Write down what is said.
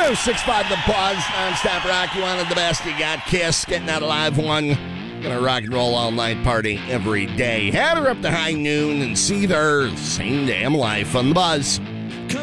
1065 The Buzz, non-stop rock. You wanted the best, you got Kiss, getting out a live one. Gonna rock and roll all night, party every day. Had her up to high noon and see their same damn life on The Buzz.